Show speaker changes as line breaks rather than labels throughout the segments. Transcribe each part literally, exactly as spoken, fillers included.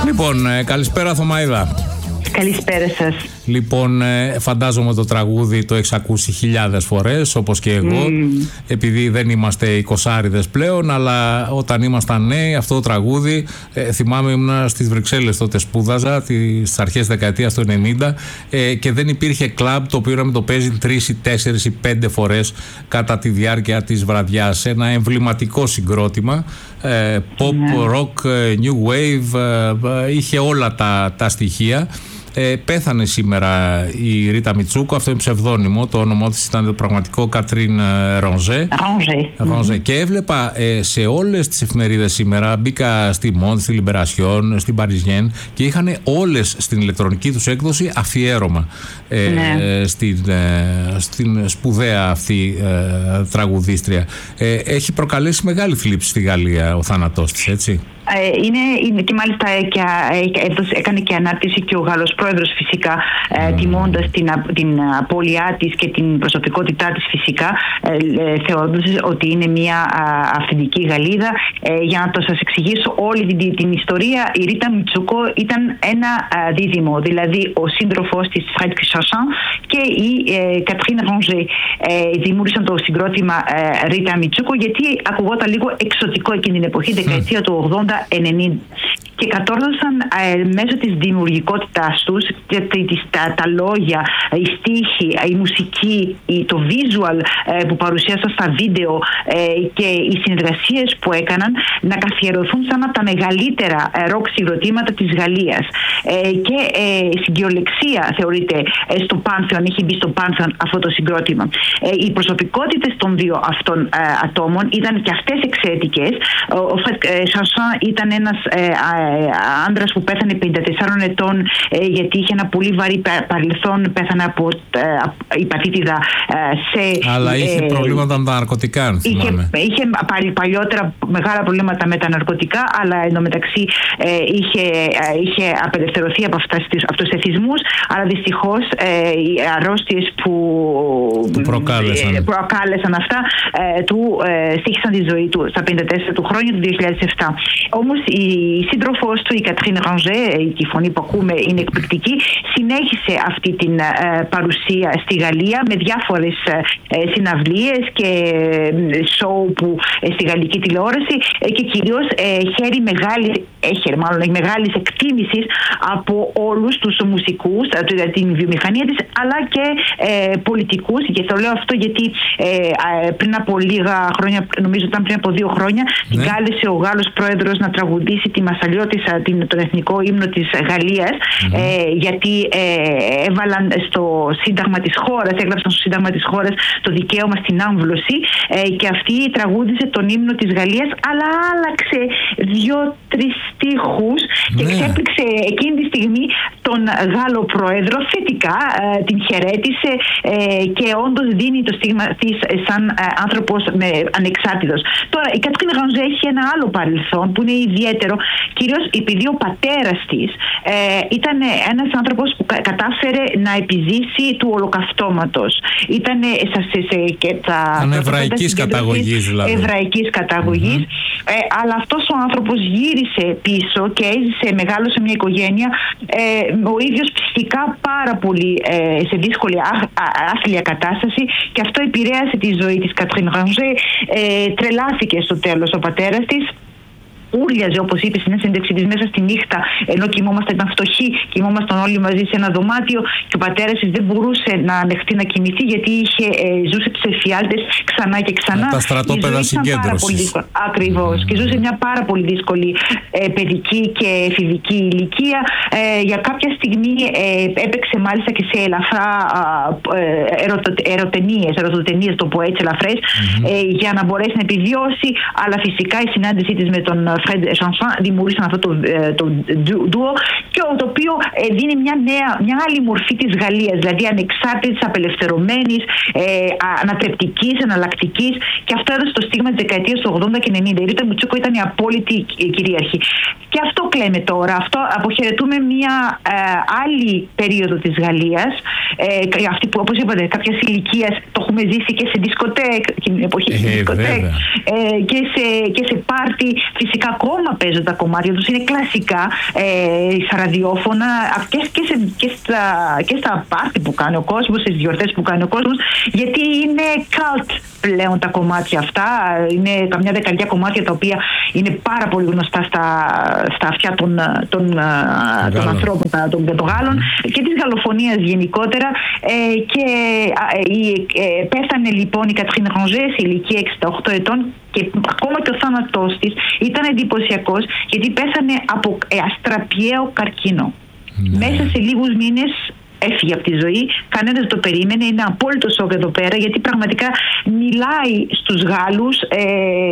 Λοιπόν, ε, καλησπέρα Θωμαίδα.
Καλησπέρα σας.
Λοιπόν, ε, φαντάζομαι το τραγούδι το έχεις ακούσει χιλιάδες φορές, όπως και εγώ, mm. επειδή δεν είμαστε εικοσάριδες πλέον, αλλά όταν ήμασταν νέοι αυτό το τραγούδι, ε, θυμάμαι ήμουν στις Βρυξέλλες τότε, σπούδαζα στις αρχές δεκαετίας του ενενήντα ε, και δεν υπήρχε κλαμπ το οποίο να με το παίζει τρεις ή τέσσερις ή πέντε φορές κατά τη διάρκεια της βραδιάς. Ένα εμβληματικό συγκρότημα, ε, pop, yeah. rock, new wave, ε, είχε όλα τα, τα στοιχεία. Ε, πέθανε σήμερα η Ρίτα Μιτσούκο, αυτό είναι ψευδόνυμο, το όνομά της ήταν το πραγματικό Κατρίν Ρονζέ. Ρονζέ. Και έβλεπα ε, σε όλες τις εφημερίδες σήμερα, μπήκα στη Μόντ, στη Λιμπερασιόν, στην Παριζιέν και είχαν όλες στην ηλεκτρονική τους έκδοση αφιέρωμα ε, ναι. στην, ε, στην σπουδαία αυτή ε, τραγουδίστρια. Ε, έχει προκαλέσει μεγάλη θλίψη στη Γαλλία ο θάνατός της, έτσι.
Είναι, είναι και μάλιστα και, έδωσε, έκανε και ανάρτηση και ο Γάλλος πρόεδρος φυσικά mm. τιμώντας την, την απώλειά της και την προσωπικότητά της φυσικά, θεωρώντας ότι είναι μια αυθεντική Γαλλίδα. Για να το σας εξηγήσω όλη την, την ιστορία, η Ρίτα Μιτσούκο ήταν ένα δίδυμο, δηλαδή ο σύντροφος της Φρέντρικ Σανσόν και η Κατρίν Ρονζέ. Δημιούργησαν το συγκρότημα Ρίτα Μιτσούκο γιατί ακουγόταν λίγο εξωτικό εκείνη την εποχή, δεκαετία του ογδόντα ενενήντα, και κατόρθωσαν ε, μέσω της δημιουργικότητάς τους και τις, τα, τα λόγια, η στίχη, η μουσική, η, το visual ε, που παρουσίασαν στα βίντεο ε, και οι συνεργασίες που έκαναν να καθιερωθούν σαν από τα μεγαλύτερα ε, ροκ συγκροτήματα της Γαλλίας. Ε, και ε, στην κυριολεξία θεωρείται ε, στο Πάνθεον, έχει μπει στο Πάνθεον αυτό το συγκρότημα. Ε, οι προσωπικότητες των δύο αυτών ε, ατόμων ήταν και αυτές εξαιρετικές. Ο, ο ε, Σανσόν ήταν ένας ε, άντρας που πέθανε πενήντα τεσσάρων ετών ε, γιατί είχε ένα πολύ βαρύ παρελθόν, πέθανε από ε, υπατήτηδα ε, σε...
Αλλά είχε ε, προβλήματα με τα ναρκωτικά, θυμάμαι.
Είχε, είχε παλιότερα μεγάλα προβλήματα με τα ναρκωτικά, αλλά εντωμεταξύ ε, είχε, ε, είχε απελευθερωθεί από αυτούς τους εθισμούς, αλλά δυστυχώς ε, οι αρρώστιες που,
που προκάλεσαν.
Ε, προκάλεσαν αυτά ε, του ε, στοίχησαν τη ζωή του στα πενήντα τέσσερα του χρόνια του δύο χιλιάδες επτά. Όμως η σύντροφός του, η Κατρίν Ρονζέ, η φωνή που ακούμε είναι εκπληκτική, συνέχισε αυτή την ε, παρουσία στη Γαλλία με διάφορες ε, συναυλίες και σοου που ε, στη γαλλική τηλεόραση ε, και κυρίως ε, χέρι μεγάλη, έχει μάλλον μεγάλης εκτίμησης από όλους τους μουσικούς, ε, την βιομηχανία της, αλλά και ε, πολιτικούς. Και το λέω αυτό γιατί ε, ε, πριν από λίγα χρόνια, νομίζω ήταν πριν από δύο χρόνια, ναι. την κάλεσε ο Γάλλος πρόεδρος να τραγουδήσει τη Μασαλιώτισσα, τον εθνικό ύμνο της Γαλλίας, mm-hmm. ε, γιατί ε, έβαλαν στο σύνταγμα της χώρας, έγραψαν στο σύνταγμα της χώρας το δικαίωμα στην άμβλωση ε, και αυτή τραγούδισε τον ύμνο της Γαλλίας, αλλά άλλαξε δύο-τρεις στίχους mm-hmm. και εξέπληξε εκείνη τη στιγμή τον Γάλλο πρόεδρο θετικά, ε, την χαιρέτησε ε, και όντως δίνει το στίγμα της σαν ε, άνθρωπος με, ανεξάρτητος. Τώρα η Κατρίν Ρονζέ έχει ένα άλλο παρελθόν που είναι ιδιαίτερο, κυρίως επειδή ο πατέρας της ε, ήταν ένας άνθρωπος που κα, κατάφερε να επιζήσει του ολοκαυτώματος. Ήταν σε, σε, σε, και τα...
Εβραϊκής καταγωγής δηλαδή.
Εβραϊκής καταγωγής. Mm-hmm. Ε, αλλά αυτός ο άνθρωπος γύρισε πίσω και έζησε, μεγάλωσε μια οικογένεια ε, ο ίδιος ψυχικά πάρα πολύ ε, σε δύσκολη ά, α, άθλια κατάσταση, και αυτό επηρέασε τη ζωή της Κατρίν Ρονζέ. Ε, τρελάθηκε στο τέλος ο πατέρας της. Ούρλιαζε, όπως είπε στην συνέντευξη της, μέσα στη νύχτα, ενώ κοιμόμασταν, ήταν φτωχοί, κοιμόμασταν όλοι μαζί σε ένα δωμάτιο και ο πατέρας της δεν μπορούσε να ανεχτεί να κοιμηθεί γιατί είχε, ε, ζούσε τις εφιάλτες ξανά και ξανά.
Τα στρατόπεδα συγκέντρωσης.
Ακριβώς. Mm. Και ζούσε μια πάρα πολύ δύσκολη ε, παιδική και εφηβική ηλικία. Ε, για κάποια στιγμή ε, έπαιξε μάλιστα και σε ελαφρά ε, ερωτο, ερωτενίες, ερωτοτενίες, το πω έτσι, ελαφρές, mm-hmm. ε, για να μπορέσει να επιβιώσει, αλλά φυσικά η συνάντησή της με τον Φρέντ Σανσόν δημιούργησαν αυτό το, το ντουο, και το οποίο δίνει μια νέα, μια άλλη μορφή της Γαλλίας, δηλαδή ανεξάρτητης, απελευθερωμένης, ε, ανατρεπτικής, εναλλακτικής, και αυτό έδωσε το στίγμα της δεκαετίας του ογδόντα και ενενήντα. Η Ρίτα Μιτσούκο ήταν η απόλυτη κυρίαρχη. Και αυτό κλαίμε τώρα. Αυτό αποχαιρετούμε μια ε, άλλη περίοδο της Γαλλίας, ε, αυτή που, όπως είπατε, κάποιας ηλικίας το έχουμε ζήσει και σε δισκοτέκ, την εποχή της δισκοτέκ, ε, και, σε, και σε πάρτι. Φυσικά ακόμα παίζουν τα κομμάτια τους, είναι κλασικά ε, στα ραδιόφωνα και, και, σε, και, στα, και στα πάρτι που κάνει ο κόσμος, στις γιορτές που κάνει ο κόσμος, γιατί είναι cult πλέον τα κομμάτια αυτά. Είναι καμιά δεκαετία κομμάτια τα οποία είναι πάρα πολύ γνωστά στα, στα αυτιά των, των, των ανθρώπων, των, των Γάλλων mm. και της γαλλοφωνίας γενικότερα. Ε, και ε, ε, πέθανε λοιπόν η Κατρίν Ρανζέ σε ηλικία εξήντα οκτώ ετών και ακόμα και ο θάνατός της ήταν εντυπωσιακός, γιατί πέθανε από ε, αστραπιαίο καρκίνο. Mm. Μέσα σε λίγους μήνες έφυγε από τη ζωή, κανένας δεν το περίμενε, είναι απόλυτο σοκ εδώ πέρα, γιατί πραγματικά μιλάει στους Γάλλους ε,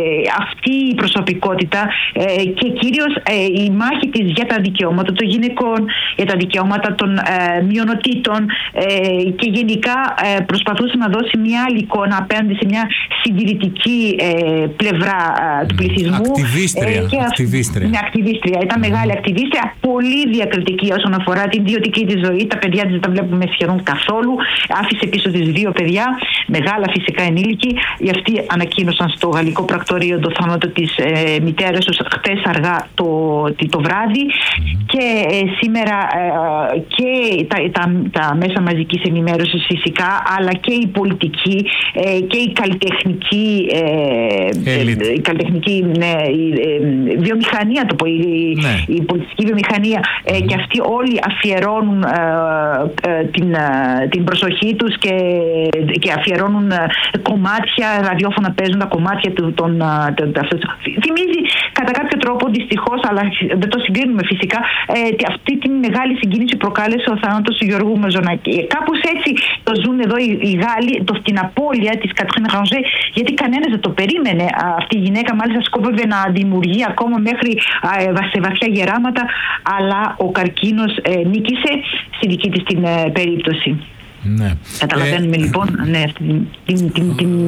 αυτή η προσωπικότητα ε, και κυρίως ε, η μάχη της για τα δικαιώματα των γυναικών, για τα δικαιώματα των ε, μειονοτήτων ε, και γενικά ε, προσπαθούσε να δώσει μια άλλη εικόνα απέναντι σε μια συντηρητική ε, πλευρά ε, του πληθυσμού.
Ακτιβίστρια. Ε, και
ακτιβίστρια. Είναι ακτιβίστρια. Ήταν mm. μεγάλη ακτιβίστρια, πολύ διακριτική όσον αφορά την ιδιωτική της ζωή. Τα παιδιά της δεν τα βλέπουμε σχεδόν καθόλου. Άφησε πίσω της δύο παιδιά, μεγάλα φυσικά ενήλικη. Οι αυτοί ανακοίνωσαν στο γαλλικό πρακτορείο το θάνατο της ε, μητέρας τους χτες αργά το, το βράδυ. Mm. Και ε, σήμερα ε, και τα, τα, τα μέσα μαζικής ενημέρωσης φυσικά, αλλά και η πολιτική ε, και η καλλιτεχνική, ε, η καλλιτεχνική ναι, η, ε, βιομηχανία, το πω, η, ναι. η πολιτική βιομηχανία ε, mm. και αυτοί όλοι αφιερώνουν ε, ε, την, ε, την προσοχή τους και, και αφιερώνουν ε, κομμάτια, ραδιόφωνα παίζουν τα κομμάτια του, των, των, των, θυμίζει κατά κάποιο τρόπο, δυστυχώς, αλλά δεν το συγκρίνουμε φυσικά, ε, αυτή τη μεγάλη συγκίνηση προκάλεσε ο θάνατος του Γιώργου Μαζονάκη. Κάπως έτσι το ζουν εδώ οι, οι Γάλλοι, το, την απώλεια της Κατρίν Ρανζέ, γιατί κανένας δεν το περίμενε. Αυτή η γυναίκα μάλιστα σκόπευε να δημιουργεί ακόμα μέχρι ε, σε βαθιά γεράματα, αλλά ο καρκίνος ε, νίκησε στη δική της την ε, περίπτωση.
Ναι.
Καταλαβαίνουμε ε, λοιπόν ναι, αυτή την, την, την, την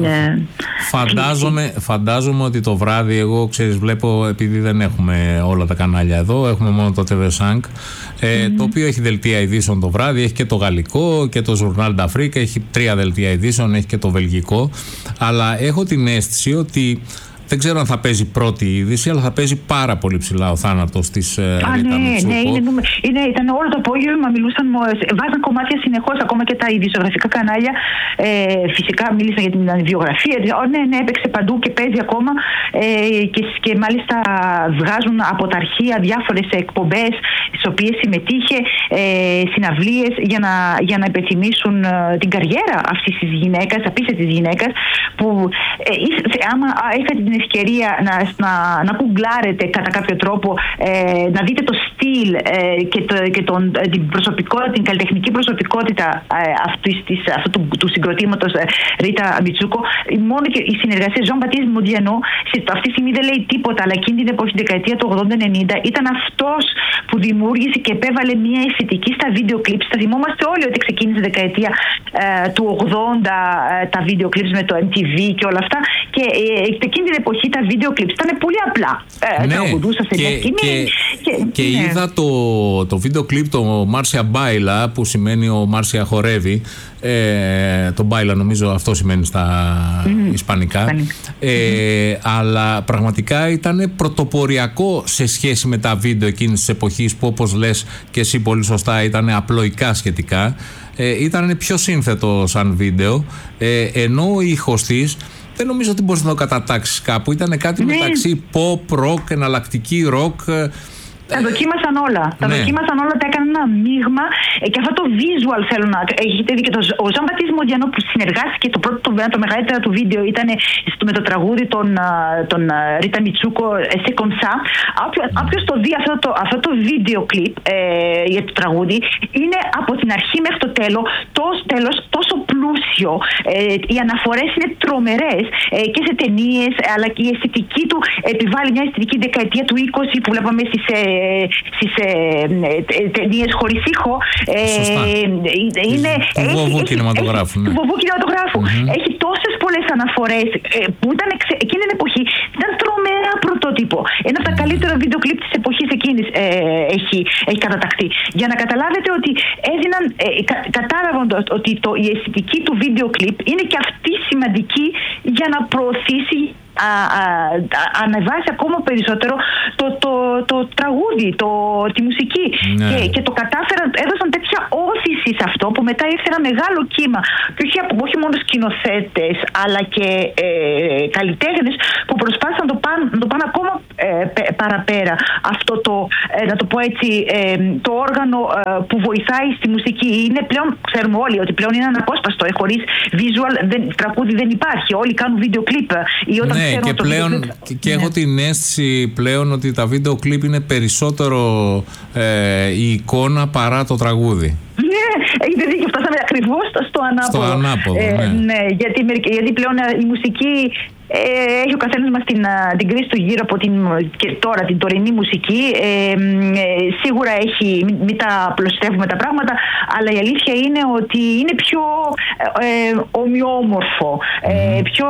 φαντάζομαι, φαντάζομαι ότι το βράδυ, εγώ ξέρεις βλέπω, επειδή δεν έχουμε όλα τα κανάλια εδώ, έχουμε μόνο το τι βι cinq, ε, mm-hmm. το οποίο έχει δελτία ειδήσεων το βράδυ, έχει και το γαλλικό και το Journal d'Afrique, έχει τρία δελτία ειδήσεων, έχει και το βελγικό, αλλά έχω την αίσθηση ότι δεν ξέρω αν θα παίζει πρώτη είδηση, αλλά θα παίζει πάρα πολύ ψηλά ο θάνατος της Ρίτα Μιτσούκο. Ναι, είναι,
είναι, ήταν όλο το απόγευμα, μιλούσαν, βάζαν κομμάτια συνεχώς, ακόμα και τα ειδησιογραφικά κανάλια. Ε, φυσικά μίλησαν για την βιογραφία. Ναι, ναι, έπαιξε παντού και παίζει ακόμα. Ε, και, και μάλιστα βγάζουν από τα αρχεία διάφορες εκπομπές, στις οποίες συμμετείχε, ε, συναυλίες για να, για να υπενθυμίσουν ε, την καριέρα αυτής της γυναίκας, απίστευτης γυναίκας, που ε, άμα είχατε την ευκαιρία να, να, να κουγκλάρετε κατά κάποιο τρόπο, ε, να δείτε το στυλ ε, και, το, και τον, την προσωπικότητα, την καλλιτεχνική προσωπικότητα ε, αυτής, της, αυτού του, του συγκροτήματος ε, Ρίτα Μιτσούκο, μόνο και η συνεργασία Jean Baptiste Modiano αυτή τη στιγμή δεν λέει τίποτα, αλλά εκείνη την εποχή, την δεκαετία του ογδόντα ενενήντα, ήταν αυτός που δημιούργησε και επέβαλε μια αισθητική στα βίντεο κλιπς. Θα θυμόμαστε όλοι ότι ξεκίνησε η δεκαετία ε, του ογδόντα ε, τα βίντεο κλιπς με το εμ τι βι και όλα αυτά, και ε, εκείνη την εποχή τα βίντεο κλιπς ήταν πολύ απλά. Ε,
ναι,
τραγουδούσα σε μια σκηνή. Και,
και, και ναι. είδα το, το βίντεο κλιπ, το Μάρσια Μπάιλα, που σημαίνει ο Μάρσια χορεύει. Ε, το Μπάιλα νομίζω αυτό σημαίνει στα mm. ισπανικά. Ε, mm. Αλλά πραγματικά ήταν πρωτοποριακό σε σχέση με τα βίντεο εκείνης της εποχής, που όπως λες και εσύ πολύ σωστά ήταν απλοϊκά σχετικά. Ε, ήταν πιο σύνθετο σαν βίντεο, ε, ενώ ο ήχος της δεν νομίζω ότι μπορείς να το κατατάξεις κάπου. Ήταν κάτι ναι. μεταξύ pop, rock, εναλλακτική rock.
Τα δοκίμασαν όλα. Ναι. Τα δοκίμασαν όλα, τα έκαναν ένα μείγμα ε, και αυτό το visual θέλω να. Έχετε δει και το, ο Jean Baptiste Modiano που συνεργάστηκε, το πρώτο, το, το μεγαλύτερο του βίντεο ήταν με το τραγούδι των, των Ρίτα Μιτσούκο, C'est comme ça. Όποιος το δει αυτό το, αυτό το βίντεο κλιπ ε, για το τραγούδι, είναι από την αρχή μέχρι το τέλος, τόσο, τέλος, τόσο πλούσιο. Ε, οι αναφορές είναι τρομερές ε, και σε ταινίες, αλλά και η αισθητική του επιβάλλει μια αισθητική δεκαετία του είκοσι που βλέπαμε στις στις ταινίες χωρίς ήχο. Είναι
του βοβού κινηματογράφου.
Του βοβού κινηματογράφου. Έχει τόσες πολλές αναφορές που ήταν εκείνη την εποχή, ήταν τρομερά πρωτότυπο. Ένα από τα καλύτερα βίντεο κλιπ της εποχής εκείνης έχει καταταχθεί. Για να καταλάβετε ότι έδιναν, κατάλαβαν ότι η αισθητική του βίντεο κλιπ είναι και αυτή σημαντική για να προωθήσει α, α, ανεβάσει ακόμα περισσότερο το, το, το τραγούδι, το, τη μουσική.
Ναι.
Και, και το κατάφεραν, έδωσαν τέτοια όθηση σε αυτό που μετά ήρθε ένα μεγάλο κύμα. Και όχι, όχι μόνο σκηνοθέτες, αλλά και ε, καλλιτέχνες που προσπάθησαν να το πάνε, να το πάνε ακόμα ε, παραπέρα. Αυτό το, ε, να το πω έτσι, ε, το όργανο ε, που βοηθάει στη μουσική. Είναι πλέον, ξέρουμε όλοι ότι πλέον είναι αναπόσπαστο. Ε, χωρίς visual δεν, τραγούδι δεν υπάρχει. Όλοι κάνουν βίντεο κλιπ.
Ναι, και πλέον και, και ναι. έχω την αίσθηση πλέον ότι τα βίντεο κλιπ είναι περισσότερο ε, η εικόνα παρά το τραγούδι.
Ναι, έχετε δίκιο, φτάσαμε ακριβώς στο ανάποδο.
Στο ανάποδο, ναι.
Ε, ναι, γιατί, γιατί πλέον η μουσική ε, έχει ο καθένας μας την, την κρίση του γύρω από την, και τώρα την τωρινή μουσική. Ε, ε, σίγουρα έχει, μην, μην τα απλωστεύουμε τα πράγματα, αλλά η αλήθεια είναι ότι είναι πιο ε, ομοιόμορφο. Ε, πιο,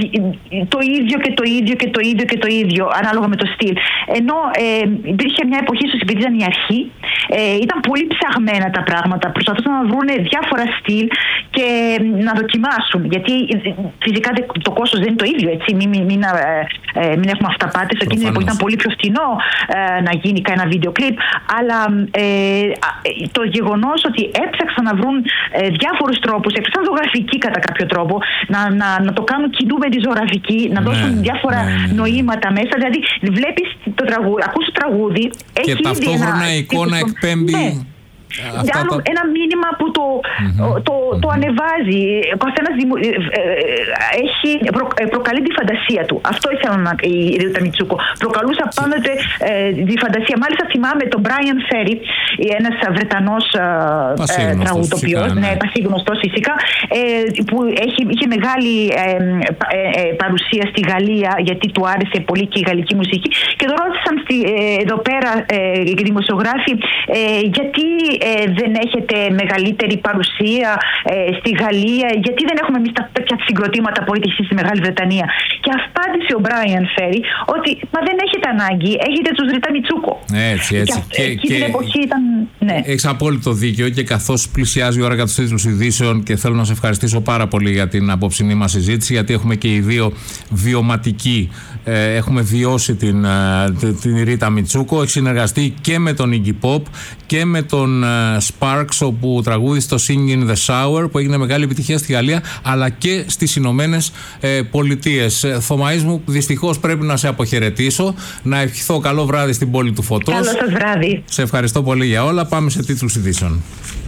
το ίδιο και το ίδιο και το ίδιο και το ίδιο, ανάλογα με το στυλ. Ενώ ε, υπήρχε μια εποχή στο επειδή ήταν η αρχή, ε, ήταν πολύ ψαγμένα τα πράγματα. Προσπαθούσαν να βρουν διάφορα στυλ και να δοκιμάσουν. Γιατί φυσικά το κόστος δεν είναι το ίδιο. Έτσι. Μην, μην, μην, ε, μην έχουμε αυταπάτες. Εκείνη την εποχή ήταν πολύ πιο φθηνό ε, να γίνει ένα βίντεο κλιπ. Αλλά ε, το γεγονός ότι έψαξαν να βρουν ε, διάφορους τρόπους, έψαξαν ζωγραφική κατά κάποιο τρόπο, να, να, να το κάνουν κοινού με τη ζωγραφική, να ναι, δώσουν διάφορα ναι, ναι, ναι. νοήματα μέσα. Δηλαδή, βλέπεις το τραγούδι, ακούς το τραγούδι.
Και έχει ταυτόχρονα η εικόνα εκπέμπει. Ναι.
Άλλο,
τα...
ένα μήνυμα που το, mm-hmm. το, το mm-hmm. ανεβάζει. Ο καθένας δημο... έχει... Προ... προκαλεί τη φαντασία του. Αυτό ήθελα να η Ρίτα Μιτσούκο. Προκαλούσα πάντοτε ε, τη φαντασία. Μάλιστα θυμάμαι τον Brian Ferry, ένας Βρετανός ε, τραγουδοποιός, ναι, ναι, πασίγνωστος φυσικά, ε, που έχει, είχε μεγάλη ε, ε, ε, παρουσία στη Γαλλία, γιατί του άρεσε πολύ και η γαλλική μουσική. Και το ρώτησαν στη, ε, εδώ πέρα ε, οι δημοσιογράφοι ε, γιατί Ε, δεν έχετε μεγαλύτερη παρουσία ε, στη Γαλλία, γιατί δεν έχουμε εμείς τέτοια συγκροτήματα που έχετε εσείς στη Μεγάλη Βρετανία. Και απάντησε ο Μπράιαν Φέρι ότι μα δεν έχετε ανάγκη, έχετε τους Ρίτα Μιτσούκο.
Έτσι, έτσι.
Και, και, και την εποχή ήταν. Ναι.
Έχεις απόλυτο δίκιο και καθώς πλησιάζει η ώρα για τους τίτλους ειδήσεων και θέλω να σε ευχαριστήσω πάρα πολύ για την απόψινή μας συζήτηση, γιατί έχουμε και οι δύο βιωματικοί. Ε, έχουμε βιώσει την, την Ρίτα Μιτσούκο, έχει συνεργαστεί και με τον Iggy Pop και με τον Sparks, όπου τραγούδισε το Singing in the Shower, που έγινε μεγάλη επιτυχία στη Γαλλία αλλά και στις Ηνωμένες ε, Πολιτείες. Θωμαής μου, δυστυχώς πρέπει να σε αποχαιρετήσω, να ευχηθώ καλό βράδυ στην πόλη του φωτός.
Καλό σας βράδυ.
Σε ευχαριστώ πολύ για όλα. Πάμε σε τίτλους ειδήσεων.